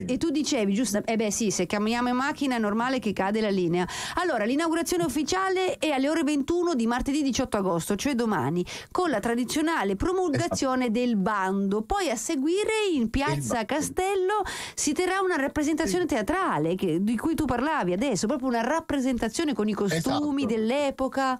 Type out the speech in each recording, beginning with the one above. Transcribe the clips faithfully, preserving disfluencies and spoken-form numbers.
E tu dicevi, giusto? Eh beh sì, se camminiamo in macchina è normale che cade la linea. Allora, l'inaugurazione ufficiale è alle ore ventuno di martedì diciotto agosto, cioè domani, con la tradizionale promulgazione esatto. del bando. Poi a seguire in Piazza Castello si terrà una rappresentazione sì. teatrale che, di cui tu parlavi adesso, proprio una rappresentazione con i costumi esatto. dell'epoca.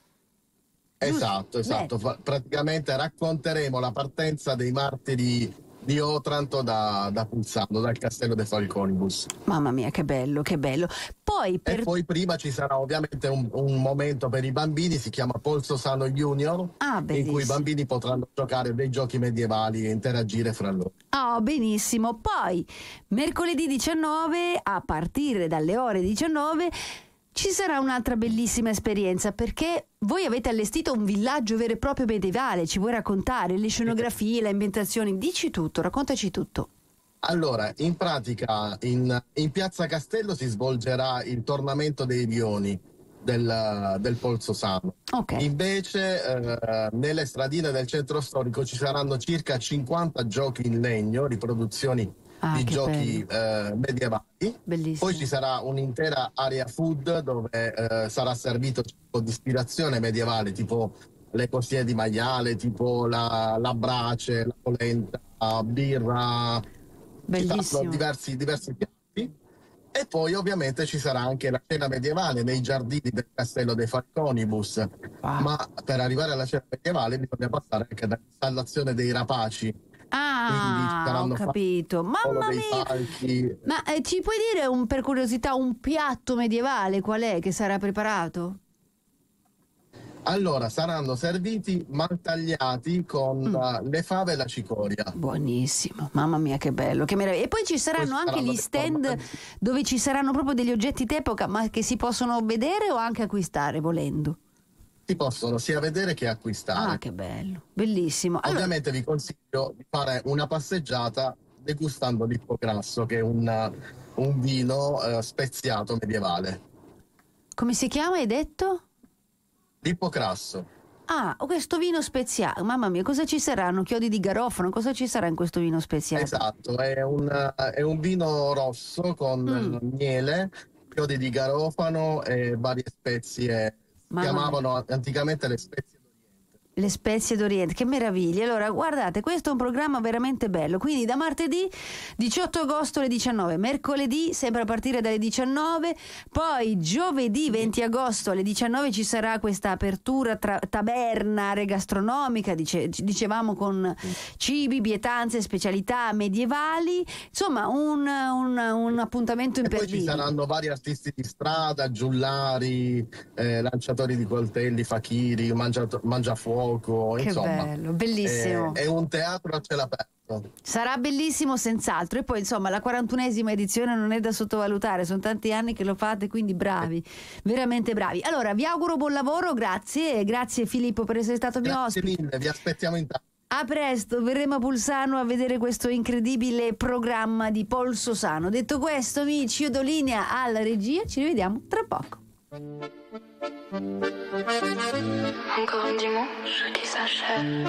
Esatto, esatto. Beh. Praticamente racconteremo la partenza dei martiri di Otranto da, da Pulsano, dal Castello dei Falconibus. Mamma mia, che bello, che bello. Poi per... E poi prima ci sarà ovviamente un, un momento per i bambini, si chiama Polso Sano Junior, ah, in cui i bambini potranno giocare dei giochi medievali e interagire fra loro. Oh, benissimo. Poi mercoledì diciannove, a partire dalle ore diciannove, ci sarà un'altra bellissima esperienza, perché voi avete allestito un villaggio vero e proprio medievale. Ci vuoi raccontare le scenografie, le ambientazioni? Dici tutto, raccontaci tutto. Allora, in pratica in, in Piazza Castello si svolgerà il tornamento dei Lioni del, del Polso Sano. Okay. Invece eh, nelle stradine del centro storico ci saranno circa cinquanta giochi in legno, riproduzioni Ah, di giochi eh, medievali. Bellissimo. Poi ci sarà un'intera area food dove eh, sarà servito tipo di ispirazione medievale, tipo le costiere di maiale, tipo la, la brace, la polenta, la birra. Bellissimo. Ci saranno diversi, diversi piatti. E poi ovviamente ci sarà anche la cena medievale nei giardini del Castello dei Falconibus. Wow. Ma per arrivare alla cena medievale bisogna passare anche dall'installazione dei rapaci. Ah, ho capito. Mamma mia! Palchi. Ma eh, ci puoi dire un, per curiosità un piatto medievale qual è che sarà preparato? Allora, saranno serviti maltagliati con mm. uh, le fave e la cicoria. Buonissimo, mamma mia che bello, che meraviglia. E poi ci saranno poi anche gli stand forma... dove ci saranno proprio degli oggetti d'epoca, ma che si possono vedere o anche acquistare volendo? Si possono sia vedere che acquistare. Ah, che bello, bellissimo. Allora... Ovviamente vi consiglio di fare una passeggiata degustando l'Ippocrasso, che è un, un vino eh, speziato medievale. Come si chiama, hai detto? L'Ippocrasso. Ah, questo vino speziato, mamma mia, cosa ci saranno? Chiodi di garofano, cosa ci sarà in questo vino speziato? Esatto, è un, è un vino rosso con mm. miele, chiodi di garofano e varie spezie. Mamma chiamavano mia. anticamente le spezie d'Oriente. Le spezie d'Oriente, che meraviglia. Allora, guardate, questo è un programma veramente bello. Quindi da martedì diciotto agosto alle diciannove, mercoledì sempre a partire dalle diciannove, poi giovedì venti agosto alle diciannove ci sarà questa apertura tra taberna, area gastronomica, dice, dicevamo con cibi, pietanze, specialità medievali, insomma un, un, un appuntamento imperdibile. E poi ci saranno vari artisti di strada, giullari, eh, lanciatori di coltelli, fakiri, mangiato, mangiafuoco. Che insomma, bello, bellissimo. È, è un teatro a cielo aperto. Sarà bellissimo senz'altro. E poi insomma la quarantunesima edizione non è da sottovalutare, sono tanti anni che lo fate, quindi bravi, veramente bravi. Allora vi auguro buon lavoro, grazie, grazie Filippo per essere stato grazie mio ospite. Grazie mille, vi aspettiamo in tanto. A presto, verremo a Pulsano a vedere questo incredibile programma di Polso Sano. Detto questo, amici, io do linea alla regia, ci rivediamo tra poco. Encore un dimanche qui s'achève.